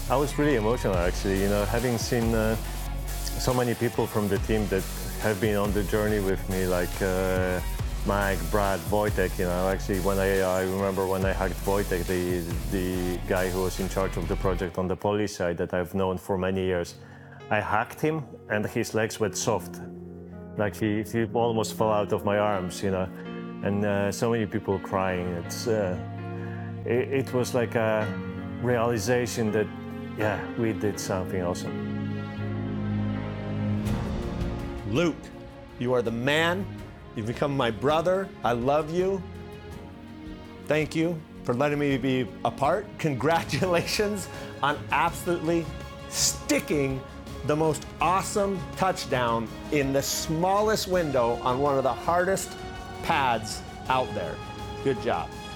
I was really emotional, actually, having seen so many people from the team that have been on the journey with me, like Mike, Brad, Wojtek. Actually, I remember when I hugged Wojtek, the guy who was in charge of the project on the Polish side that I've known for many years. I hugged him, and his legs went soft, like he almost fell out of my arms, and so many people crying. It was like a realization that, yeah, we did something awesome. Luke, you are the man. You've become my brother. I love you. Thank you for letting me be a part. Congratulations on absolutely sticking the most awesome touchdown in the smallest window on one of the hardest pads out there. Good job.